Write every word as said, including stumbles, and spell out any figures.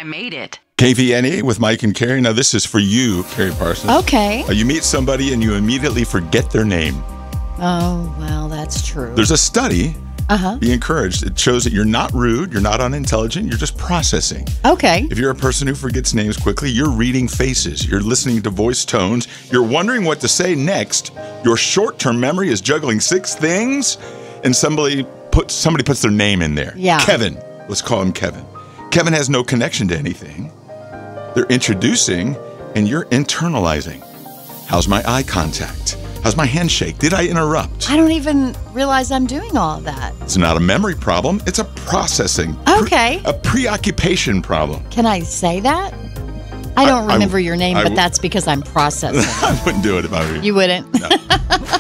I made it. K V N A with Mike and Carrie. Now, this is for you, Carrie Parsons. Okay. Uh, you meet somebody and you immediately forget their name. Oh, well, that's true. There's a study. Uh-huh. Be encouraged. It shows that you're not rude, you're not unintelligent, you're just processing. Okay. If you're a person who forgets names quickly, you're reading faces, you're listening to voice tones, you're wondering what to say next. Your short-term memory is juggling six things, and somebody puts somebody puts their name in there. Yeah. Kevin. Let's call him Kevin. Kevin has no connection to anything. They're introducing, and you're internalizing. How's my eye contact? How's my handshake? Did I interrupt? I don't even realize I'm doing all of that. It's not a memory problem. It's a processing. Okay. Pre- a preoccupation problem. Can I say that? I don't I- I- remember your name, I but w- that's because I'm processing. I wouldn't do it if I were you. You wouldn't? No.